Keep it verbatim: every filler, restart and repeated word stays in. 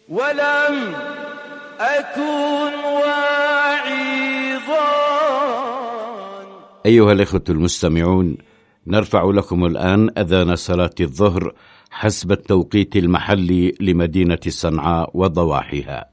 ولم أكن واعظا. أيها الإخوة المستمعون، نرفع لكم الآن أذان صلاة الظهر حسب التوقيت المحلي لمدينة صنعاء وضواحيها.